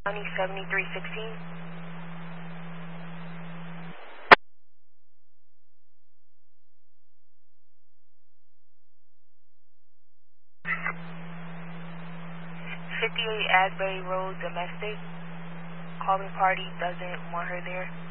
County 7316. #58 Asbury Road, domestic. Calling party doesn't want her there.